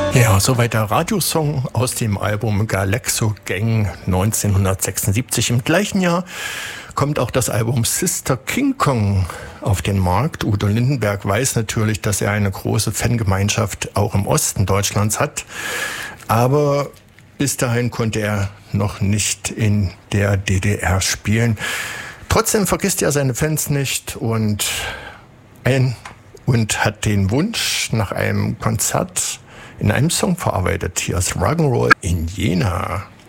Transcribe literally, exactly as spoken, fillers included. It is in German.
Ja, soweit der Radiosong aus dem Album Galaxo Gang neunzehnhundertsechsundsiebzig. Im gleichen Jahr kommt auch das Album Sister King Kong auf den Markt. Udo Lindenberg weiß natürlich, dass er eine große Fangemeinschaft auch im Osten Deutschlands hat. Aber bis dahin konnte er noch nicht in der D D R spielen. Trotzdem vergisst er seine Fans nicht und, ein, und hat den Wunsch nach einem Konzert in einem Song verarbeitet. Hier ist Rock'n'Roll in Jena.